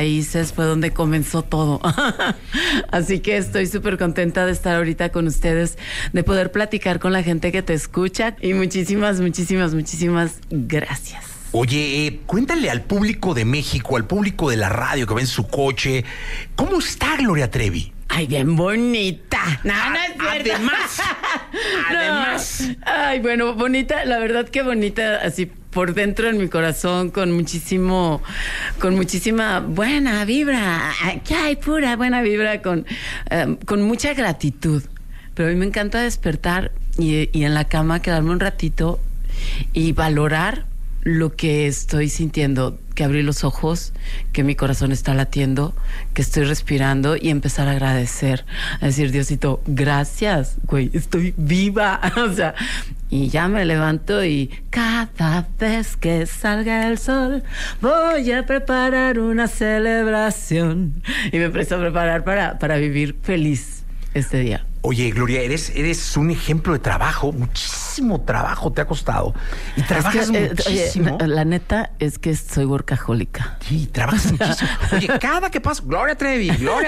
raíces, fue donde comenzó todo. Así que estoy súper contenta de estar ahorita con ustedes, de poder platicar con la gente que te escucha y muchísimas gracias. Oye, cuéntale al público de México, al público de la radio que va en su coche, ¿cómo está Gloria Trevi? Ay, bien bonita. No es cierto. Además. Ay, bueno, bonita, la verdad que bonita, así por dentro en mi corazón, con muchísima buena vibra. Aquí hay pura buena vibra, con mucha gratitud. Pero a mí me encanta despertar y en la cama quedarme un ratito y valorar lo que estoy sintiendo, que abrí los ojos, que mi corazón está latiendo, que estoy respirando y empezar a agradecer, a decir, Diosito, gracias, güey, estoy viva. O sea, y ya me levanto y cada vez que salga el sol voy a preparar una celebración. Y me empiezo a preparar para vivir feliz este día. Oye, Gloria, eres un ejemplo de trabajo, muchísimo trabajo te ha costado. Y trabajas muchísimo. Oye, la neta es que soy workahólica. Sí, trabajas muchísimo. Oye, cada que pasa, Gloria Trevi,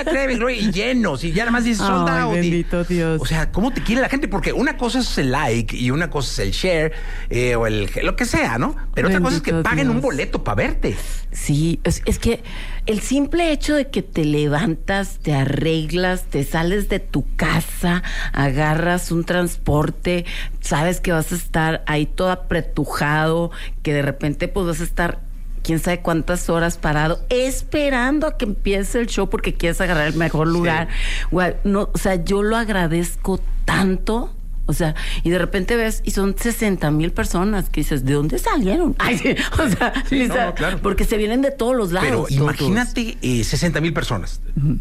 y llenos, y ya nada más dices sold out. Bendito Dios. O sea, ¿cómo te quiere la gente? Porque una cosa es el like y una cosa es el share, o lo que sea, ¿no? Pero otra cosa es que paguen un boleto para verte. Sí, es que el simple hecho de que te levantas, te arreglas, te sales de tu casa, agarras un transporte, sabes que vas a estar ahí todo apretujado, que de repente pues vas a estar quién sabe cuántas horas parado esperando a que empiece el show porque quieres agarrar el mejor lugar. Sí. Well, no, o sea, yo lo agradezco tanto. O sea, y de repente ves, y son 60,000 personas que dices, ¿de dónde salieron? Ay, sí, o sea, sí, Lisa, no, claro. Porque se vienen de todos los lados. Pero imagínate 60,000 personas.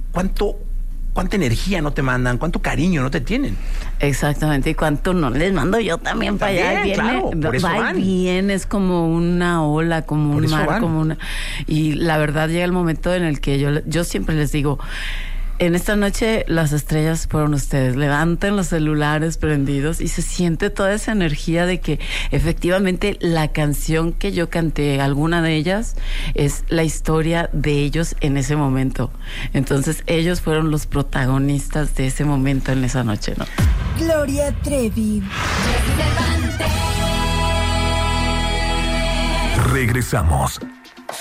¿Cuánta energía no te mandan? ¿Cuánto cariño no te tienen? Exactamente, y cuánto no les mando yo también para allá. Viene, claro, por eso va y viene, es como una ola, como un mar, como una... Y la verdad llega el momento en el que yo siempre les digo, en esta noche las estrellas fueron ustedes. Levanten los celulares prendidos y se siente toda esa energía de que efectivamente la canción que yo canté, alguna de ellas, es la historia de ellos en ese momento. Entonces ellos fueron los protagonistas de ese momento en esa noche, ¿no? Gloria Trevi. Regresamos.